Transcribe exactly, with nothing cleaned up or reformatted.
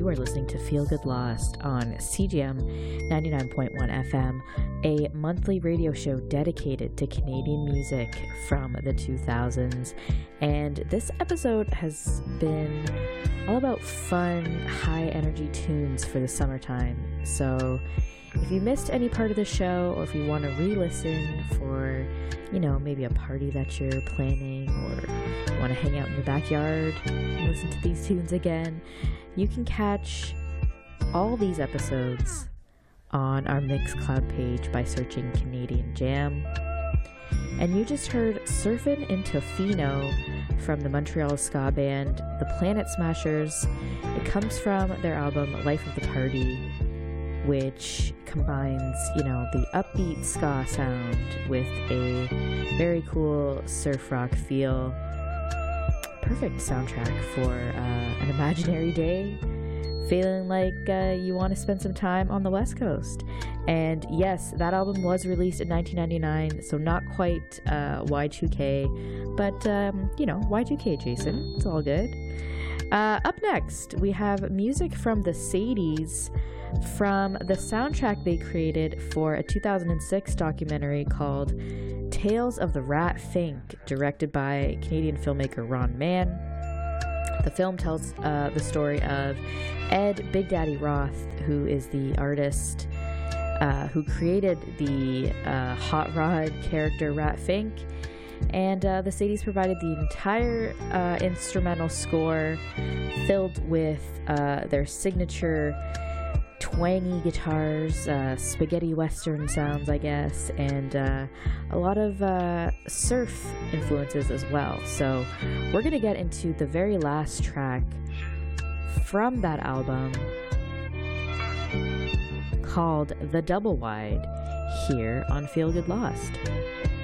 You are listening to Feel Good Lost on C G M ninety-nine point one F M, a monthly radio show dedicated to Canadian music from the two thousands. And this episode has been all about fun, high-energy tunes for the summertime. So if you missed any part of the show, or if you want to re-listen for, you know, maybe a party that you're planning, or you want to hang out in your backyard and listen to these tunes again, you can catch all these episodes on our Mixcloud page by searching Canadian Jam. And you just heard Surfin' into Fino from the Montreal ska band The Planet Smashers. It comes from their album Life of the Party, which combines, you know, the upbeat ska sound with a very cool surf rock feel. Perfect soundtrack for uh, an imaginary day, feeling like uh, you want to spend some time on the West Coast. And yes, that album was released in nineteen ninety-nine, so not quite uh, Y two K, but, um, you know, Y two K, Jason. It's all good. Uh, up next, we have music from the Sadies, from the soundtrack they created for a two thousand six documentary called Tales of the Rat Fink, directed by Canadian filmmaker Ron Mann. The film tells uh, the story of Ed Big Daddy Roth, who is the artist uh, who created the uh, Hot Rod character Rat Fink. And uh, the Sadies provided the entire uh, instrumental score filled with uh, their signature twangy guitars, uh, spaghetti western sounds, I guess, and uh, a lot of uh, surf influences as well. So we're going to get into the very last track from that album, called The Double Wide, here on Feel Good Lost.